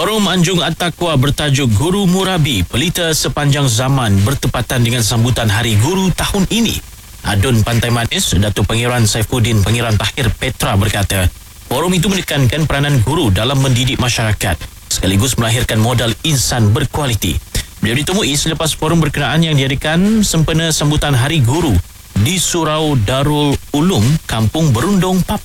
Forum Anjung At-Taqwa bertajuk Guru Murabi, Pelita Sepanjang Zaman bertepatan dengan sambutan Hari Guru tahun ini. Adun Pantai Manis, Datuk Pangeran Saifuddin Pangeran Tahir Petra berkata, forum itu menekankan peranan guru dalam mendidik masyarakat sekaligus melahirkan modal insan berkualiti. Beliau ditemui selepas forum berkenaan yang diadakan sempena sambutan Hari Guru di Surau Darul Ulum, Kampung Berundung, Papua.